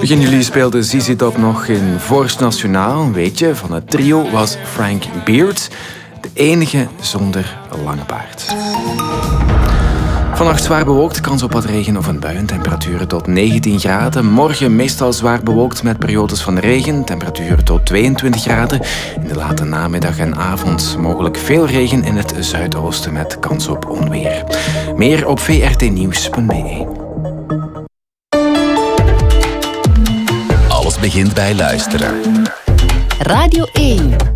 Begin juli speelde ZZ Top nog in Force Nationaal. Weet je, van het trio was Frank Beard de enige zonder lange baard. Vannacht zwaar bewolkt, kans op wat regen of een bui. Temperaturen tot 19 graden. Morgen meestal zwaar bewolkt met periodes van regen. Temperaturen tot 22 graden. In de late namiddag en avond mogelijk veel regen in het zuidoosten met kans op onweer. Meer op vrtnieuws.be. Alles begint bij luisteren. Radio 1.